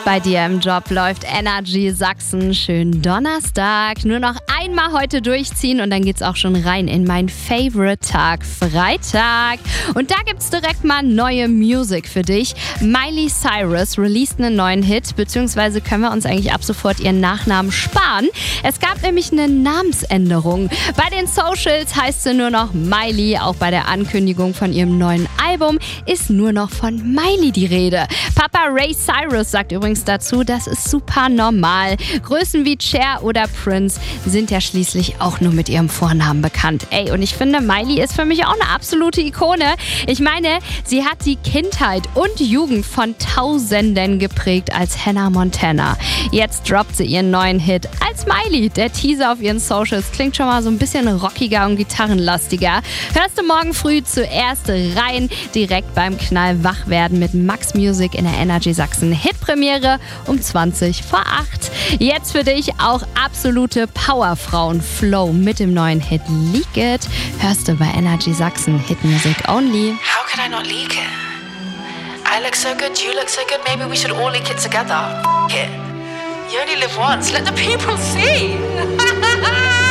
Bei dir im Job läuft Energy Sachsen. Schönen Donnerstag. Nur noch einmal heute durchziehen und dann geht's auch schon rein in mein Favorite-Tag, Freitag. Und da gibt's direkt mal neue Musik für dich. Miley Cyrus released einen neuen Hit, beziehungsweise können wir uns eigentlich ab sofort ihren Nachnamen sparen. Es gab nämlich eine Namensänderung. Bei den Socials heißt sie nur noch Miley. Auch bei der Ankündigung von ihrem neuen Album ist nur noch von Miley die Rede. Papa Ray Cyrus sagt übrigens dazu, das ist super normal. Größen wie Cher oder Prince sind ja schließlich auch nur mit ihrem Vornamen bekannt. Ey, und ich finde, Miley ist für mich auch eine absolute Ikone. Ich meine, sie hat die Kindheit und Jugend von Tausenden geprägt als Hannah Montana. Jetzt droppt sie ihren neuen Hit als Miley. Der Teaser auf ihren Socials klingt schon mal so ein bisschen rockiger und gitarrenlastiger. Hörst du morgen früh zuerst rein, direkt beim Knall wach werden mit Max Music in der Energy Sachsen Hitpremiere um 20 vor 8. Jetzt für dich auch absolute Powerfrauen Flow mit dem neuen Hit Leak It. Hörst du bei Energy Sachsen Hit Music Only. How could I not leak it? I look so good, you look so good, maybe we should all leak it together. F*** it. You only live once, let the people see.